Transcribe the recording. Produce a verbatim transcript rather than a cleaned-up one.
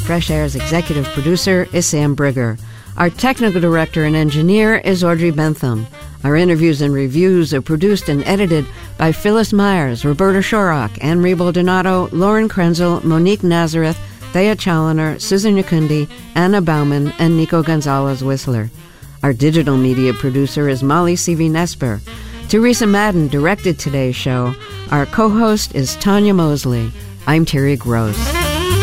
Fresh Air's executive producer is Sam Brigger. Our technical director and engineer is Audrey Bentham. Our interviews and reviews are produced and edited by Phyllis Myers, Roberta Shorrock, Anne-Marie Baldonado, Lauren Krenzel, Monique Nazareth, Thea Challoner, Susan Yakundi, Anna Bauman, and Nico Gonzalez-Whistler. Our digital media producer is Molly Seavey-Nesper. Teresa Madden directed today's show. Our co-host is Tanya Mosley. I'm Terry Gross.